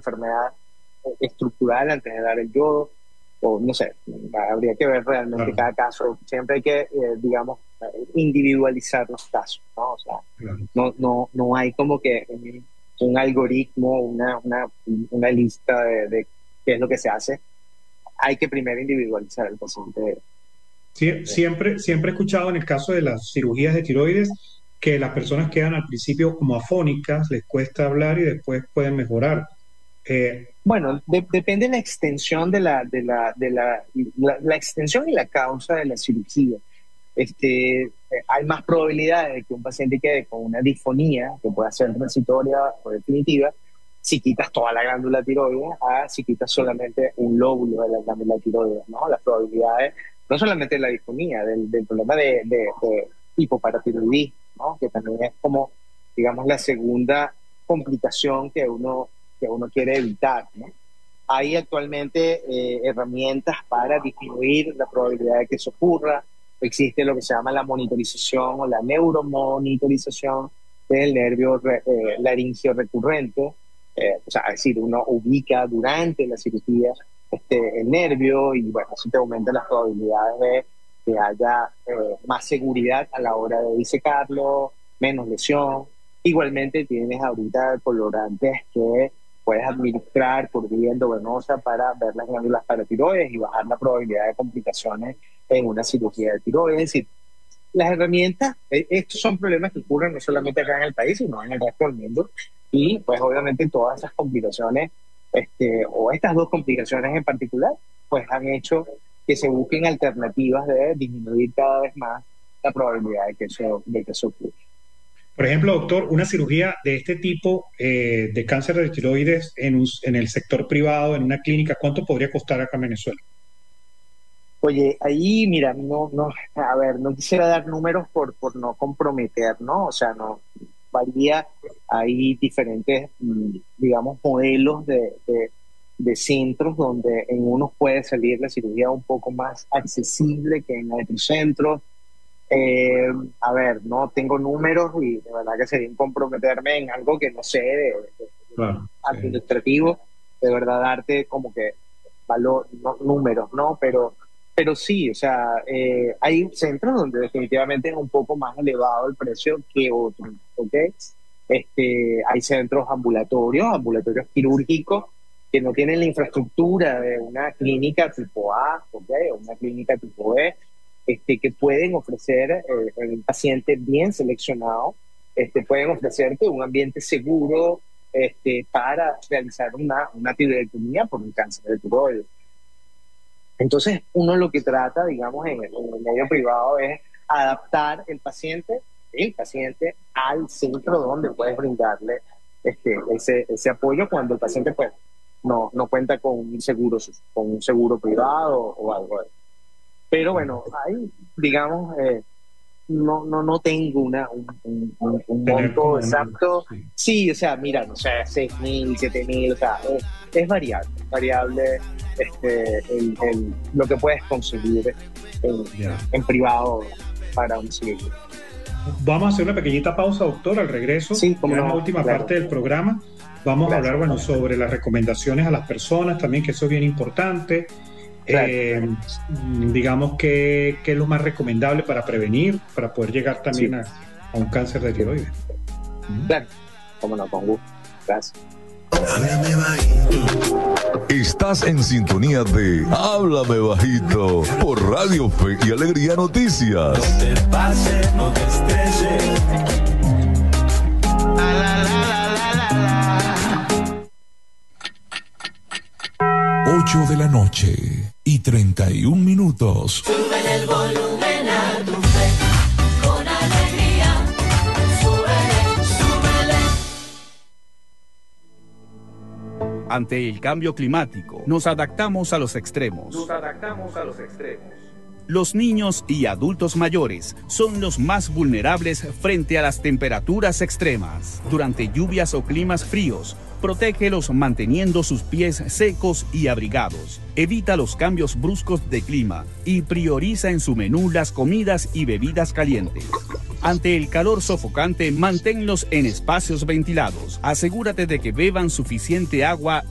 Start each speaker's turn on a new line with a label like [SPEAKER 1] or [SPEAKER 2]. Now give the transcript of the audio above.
[SPEAKER 1] enfermedad estructural antes de dar el yodo, o no sé, habría que ver realmente cada caso. Siempre hay que, digamos, individualizar los casos, ¿no? O sea, no hay como que un algoritmo, una lista de qué es lo que se hace. Hay que primero individualizar el paciente.
[SPEAKER 2] Sí, siempre he escuchado en el caso de las cirugías de tiroides que las personas quedan al principio como afónicas, les cuesta hablar y después pueden mejorar.
[SPEAKER 1] Bueno, depende de la extensión la extensión y la causa de la cirugía. Hay más probabilidades de que un paciente quede con una disfonía, que pueda ser transitoria o definitiva, si quitas toda la glándula tiroides, a si quitas solamente un lóbulo de la glándula tiroides, ¿no? Las probabilidades, no solamente de la disfonía, del problema de hipoparatiroidismo, ¿no? Que también es como, digamos, la segunda complicación que uno quiere evitar, ¿no? Hay actualmente herramientas para disminuir la probabilidad de que eso ocurra. Existe lo que se llama la monitorización o la neuromonitorización del nervio laringio recurrente. O sea, es decir, uno ubica durante la cirugía el nervio y bueno, eso te aumenta las probabilidades de que haya más seguridad a la hora de disecarlo, menos lesión. Igualmente tienes ahorita colorantes que puedes administrar por vía endovenosa para ver las glándulas paratiroides y bajar la probabilidad de complicaciones en una cirugía de tiroides. Es decir, las herramientas, estos son problemas que ocurren no solamente acá en el país, sino en el resto del mundo. Y pues obviamente todas esas complicaciones, o estas dos complicaciones en particular, pues han hecho que se busquen alternativas de disminuir cada vez más la probabilidad de que eso ocurra.
[SPEAKER 2] Por ejemplo, doctor, una cirugía de este tipo de cáncer de tiroides en el sector privado, en una clínica, ¿cuánto podría costar acá en Venezuela?
[SPEAKER 1] Oye, ahí, mira, a ver, no quisiera dar números por no comprometer, ¿no? O sea, no varía, hay diferentes, digamos, modelos de centros donde en unos puede salir la cirugía un poco más accesible que en otros centros. A ver, no tengo números y de verdad que sería comprometerme en algo que no sé
[SPEAKER 2] Claro,
[SPEAKER 1] administrativo, de verdad darte como que valor, no, números, ¿no? Pero sí, o sea, hay centros donde definitivamente es un poco más elevado el precio que otros, ¿ok? Hay centros ambulatorios quirúrgicos que no tienen la infraestructura de una clínica tipo A, ¿ok? O una clínica tipo B, que pueden ofrecer un paciente bien seleccionado, pueden ofrecerte un ambiente seguro para realizar una tiroidectomía por un cáncer de tiroides. Entonces, uno lo que trata, digamos, en el medio privado es adaptar el paciente al centro donde puedes brindarle ese apoyo cuando el paciente pues no cuenta con un seguro privado o algo de eso. Pero bueno, ahí, digamos, no tengo un monto exacto. Sí, o sea, mira, no sé, 6.000, 7.000, o sea, es variable lo que puedes conseguir en privado para un cirugía.
[SPEAKER 2] Vamos a hacer una pequeñita pausa, doctor, al regreso,
[SPEAKER 1] sí,
[SPEAKER 2] en la última parte del programa. Vamos a hablar, bueno, sobre las recomendaciones a las personas también, que eso es bien importante. Digamos que es lo más recomendable para prevenir, para poder llegar también a un cáncer de tiroides.
[SPEAKER 1] Claro, cómo no, con gusto. Gracias.
[SPEAKER 3] Háblame bajito. Estás en sintonía de Háblame Bajito por Radio Fe y Alegría Noticias.
[SPEAKER 4] No te pases, no te estreses.
[SPEAKER 3] 8 de la noche y 31 minutos.
[SPEAKER 4] Sube el volumen a tu fe, con alegría. Súbele.
[SPEAKER 5] Ante el cambio climático, nos adaptamos a los extremos. Los niños y adultos mayores son los más vulnerables frente a las temperaturas extremas. Durante lluvias o climas fríos, protégelos manteniendo sus pies secos y abrigados. Evita los cambios bruscos de clima y prioriza en su menú las comidas y bebidas calientes. Ante el calor sofocante, manténlos en espacios ventilados. Asegúrate de que beban suficiente agua